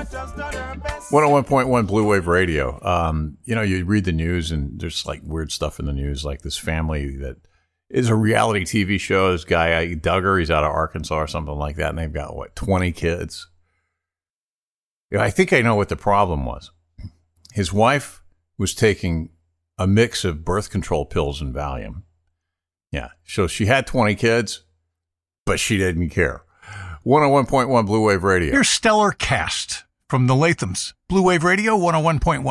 101.1 Blue Wave Radio. You read the news and there's like weird stuff in the news, like this family that is a reality TV show. This guy, Duggar, he's out of Arkansas or something like that, and they've got, 20 kids? I think I know what the problem was. His wife was taking a mix of birth control pills and Valium. Yeah, so she had 20 kids, but she didn't care. 101.1 Blue Wave Radio. Here's Stellar Cast from the Lathams. Blue Wave Radio 101.1.